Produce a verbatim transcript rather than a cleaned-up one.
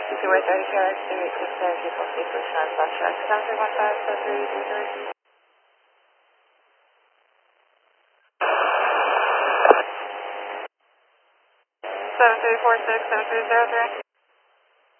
Two-way thirty carriage, three six seven, two four six, six nine, five track, seven three one five, seven three three three. Seven three four six, seven three zero three.